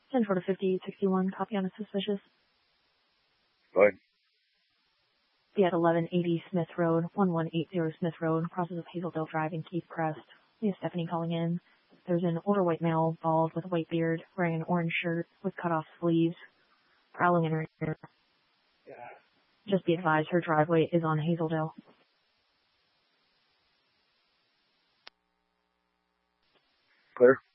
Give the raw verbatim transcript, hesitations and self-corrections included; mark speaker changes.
Speaker 1: ten four to fifty sixty-one, copy on a suspicious.
Speaker 2: Go ahead.
Speaker 1: Be at eleven eighty Smith Road, one one eight zero Smith Road, crosses of Hazeldale Drive in Keith Crest. We have Stephanie calling in. There's an older white male, bald, with a white beard, wearing an orange shirt with cut-off sleeves, prowling in her ear.
Speaker 2: Yeah.
Speaker 1: Just be advised, her driveway is on Hazeldale.
Speaker 2: Clear.